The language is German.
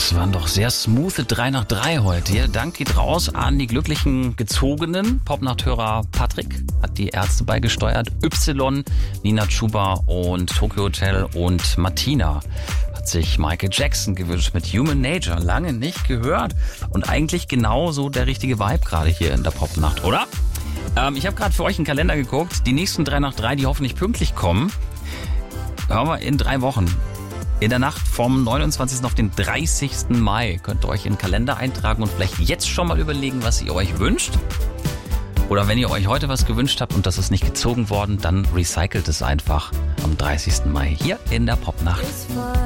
Das waren doch sehr smooth 3 nach 3 heute. Hier, Dank geht raus an die glücklichen Gezogenen. Popnachthörer Patrick hat die Ärzte beigesteuert. Y, Nina Chuba und Tokyo Hotel und Martina hat sich Michael Jackson gewünscht mit Human Nature. Lange nicht gehört. Und eigentlich genauso der richtige Vibe gerade hier in der Popnacht, oder? Ich habe gerade für euch einen Kalender geguckt. Die nächsten 3 nach 3, die hoffentlich pünktlich kommen, hören wir in 3 Wochen. In der Nacht vom 29. auf den 30. Mai könnt ihr euch in den Kalender eintragen und vielleicht jetzt schon mal überlegen, was ihr euch wünscht. Oder wenn ihr euch heute was gewünscht habt und das ist nicht gezogen worden, dann recycelt es einfach am 30. Mai hier in der Popnacht.